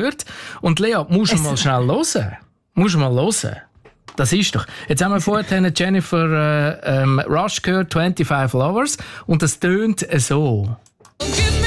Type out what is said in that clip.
gehört. Und Lea, musst du mal schnell hören. Das ist doch. Jetzt haben wir vorhin Jennifer Rush gehört, 25 Lovers. Und das tönt so.